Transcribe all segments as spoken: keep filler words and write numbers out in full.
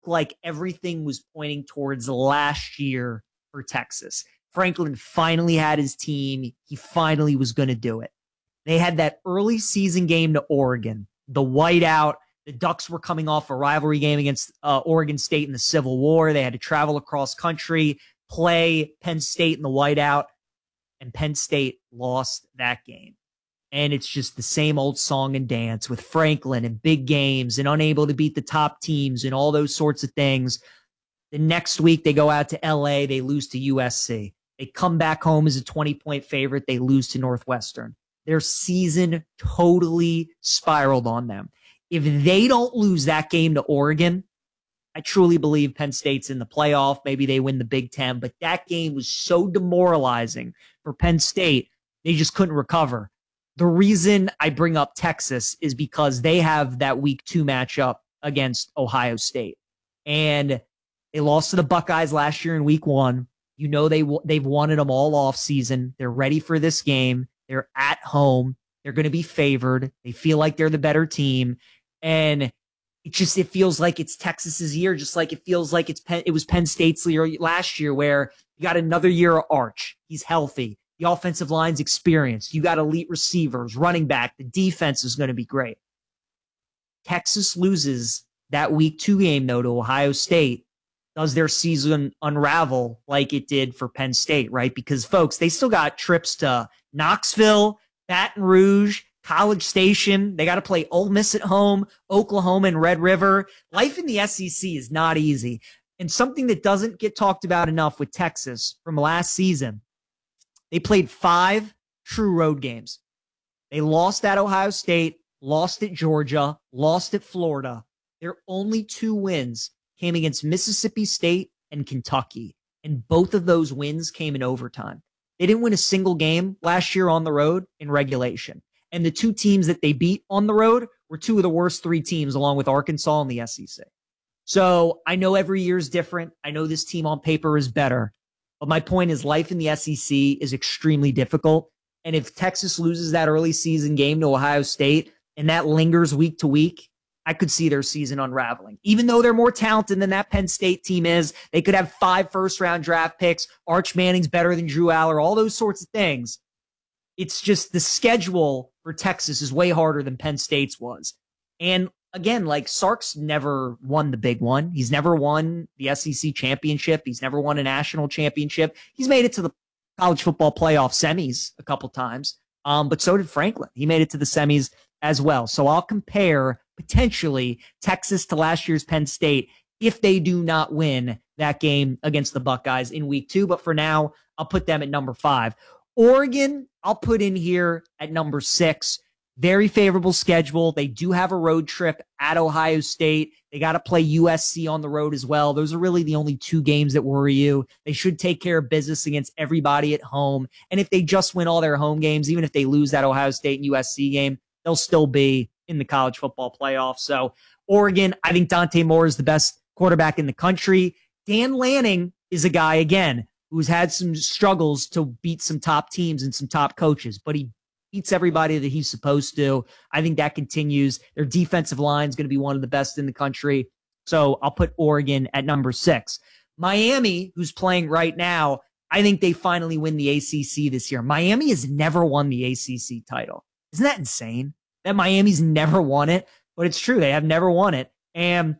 like everything was pointing towards last year for Texas. Franklin finally had his team. He finally was going to do it. They had that early season game to Oregon, the whiteout. The Ducks were coming off a rivalry game against uh, Oregon State in the Civil War. They had to travel across country, play Penn State in the whiteout, and Penn State lost that game. And it's just the same old song and dance with Franklin and big games and unable to beat the top teams and all those sorts of things. The next week, they go out to L A. They lose to U S C. They come back home as a twenty-point favorite. They lose to Northwestern. Their season totally spiraled on them. If they don't lose that game to Oregon, I truly believe Penn State's in the playoff. Maybe they win the Big Ten. But that game was so demoralizing for Penn State, they just couldn't recover. The reason I bring up Texas is because they have that week two matchup against Ohio State. And they lost to the Buckeyes last year in week one. You know they, they've wanted them all off season. They're ready for this game. They're at home. They're going to be favored. They feel like they're the better team. And it just, it feels like it's Texas's year, just like it feels like it's Penn, it was Penn State's year last year, where you got another year of Arch. He's healthy. The offensive line's experienced. You got elite receivers, running back. The defense is going to be great. Texas loses that week two game, though, to Ohio State. Does their season unravel like it did for Penn State, right? Because, folks, they still got trips to Knoxville, Baton Rouge, College Station. They got to play Ole Miss at home, Oklahoma, and Red River. Life in the S E C is not easy. And something that doesn't get talked about enough with Texas from last season, they played five true road games. They lost at Ohio State, lost at Georgia, lost at Florida. Their only two wins came against Mississippi State and Kentucky, and both of those wins came in overtime. They didn't win a single game last year on the road in regulation. And the two teams that they beat on the road were two of the worst three teams, along with Arkansas and the S E C. So I know every year is different. I know this team on paper is better. But my point is, life in the S E C is extremely difficult. And if Texas loses that early season game to Ohio State and that lingers week to week, I could see their season unraveling. Even though they're more talented than that Penn State team is, they could have five first-round draft picks. Arch Manning's better than Drew Aller, all those sorts of things. It's just the schedule for Texas is way harder than Penn State's was. And again, like, Sark's never won the big one. He's never won the S E C championship. He's never won a national championship. He's made it to the college football playoff semis a couple times. Um, but so did Franklin. He made it to the semis as well. So I'll compare potentially Texas to last year's Penn State if they do not win that game against the Buckeyes in week two. But for now, I'll put them at number five. Oregon, I'll put in here at number six. Very favorable schedule. They do have a road trip at Ohio State. They got to play U S C on the road as well. Those are really the only two games that worry you. They should take care of business against everybody at home. And if they just win all their home games, even if they lose that Ohio State and U S C game, they'll still be in the college football playoff. So Oregon, I think Dante Moore is the best quarterback in the country. Dan Lanning is a guy, again, who's had some struggles to beat some top teams and some top coaches, but he beats everybody that he's supposed to. I think that continues. Their defensive line is going to be one of the best in the country. So I'll put Oregon at number six. Miami, who's playing right now, I think they finally win the A C C this year. Miami has never won the A C C title. Isn't that insane? That Miami's never won it, but it's true. They have never won it. And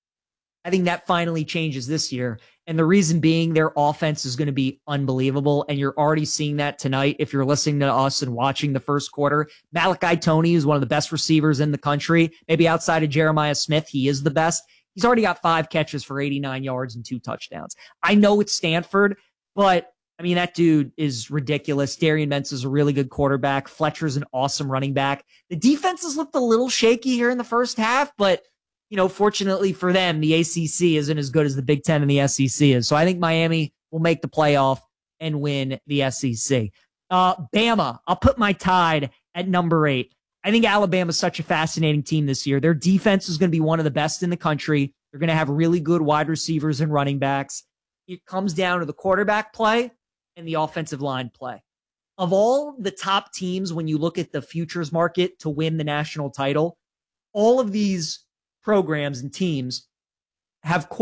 I think that finally changes this year. And the reason being, their offense is going to be unbelievable. And you're already seeing that tonight if you're listening to us and watching the first quarter. Malachi Toney is one of the best receivers in the country. Maybe outside of Jeremiah Smith, he is the best. He's already got five catches for eighty-nine yards and two touchdowns. I know it's Stanford, but I mean, that dude is ridiculous. Darian Mentz is a really good quarterback. Fletcher's an awesome running back. The defenses looked a little shaky here in the first half, but you know, fortunately for them, the A C C isn't as good as the Big Ten and the S E C is. So I think Miami will make the playoff and win the S E C. Uh, Bama, I'll put my Tide at number eight. I think Alabama's such a fascinating team this year. Their defense is going to be one of the best in the country. They're going to have really good wide receivers and running backs. It comes down to the quarterback play and the offensive line play. Of all the top teams, when you look at the futures market to win the national title, all of these programs and teams have